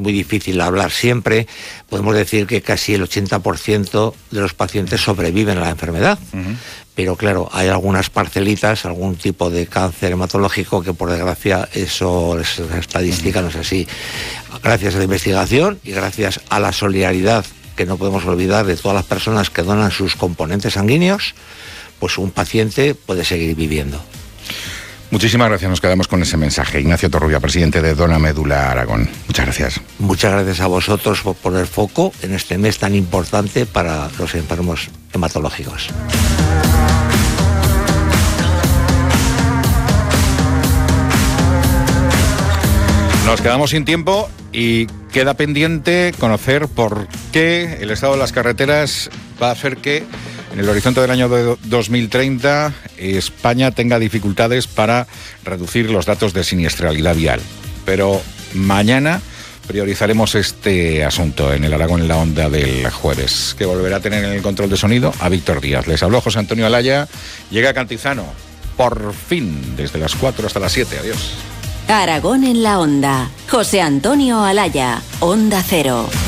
muy difícil hablar siempre, podemos decir que casi el 80% de los pacientes sobreviven a la enfermedad. Pero claro, hay algunas parcelitas, algún tipo de cáncer hematológico que por desgracia eso, esa estadística no es así. Gracias a la investigación y gracias a la solidaridad que no podemos olvidar de todas las personas que donan sus componentes sanguíneos, pues un paciente puede seguir viviendo. Muchísimas gracias, nos quedamos con ese mensaje. Ignacio Torrubia, presidente de Dona Médula Aragón. Muchas gracias. Muchas gracias a vosotros por poner foco en este mes tan importante para los enfermos hematológicos. Nos quedamos sin tiempo y queda pendiente conocer por qué el estado de las carreteras va a hacer que en el horizonte del año 2030 España tenga dificultades para reducir los datos de siniestralidad vial. Pero mañana priorizaremos este asunto en el Aragón en la Onda del jueves, que volverá a tener en el control de sonido a Víctor Díaz. Les habló José Antonio Alaya. Llega Cantizano, por fin, desde las 4 hasta las 7. Adiós. Aragón en la Onda. José Antonio Alaya, Onda Cero.